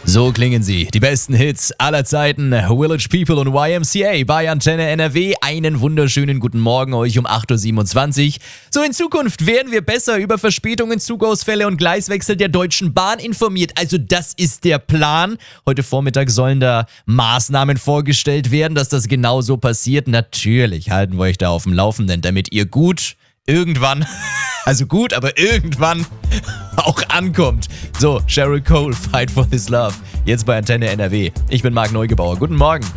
So klingen sie, die besten Hits aller Zeiten, Village People und YMCA bei Antenne NRW. Einen wunderschönen guten Morgen euch um 8.27 Uhr. So, in Zukunft werden wir besser über Verspätungen, Zugausfälle und Gleiswechsel der Deutschen Bahn informiert. Also das ist der Plan. Heute Vormittag sollen da Maßnahmen vorgestellt werden, dass das genau so passiert. Natürlich halten wir euch da auf dem Laufenden, damit ihr irgendwann auch ankommt. So, Sheryl Cole, Fight for This Love. Jetzt bei Antenne NRW. Ich bin Marc Neugebauer. Guten Morgen.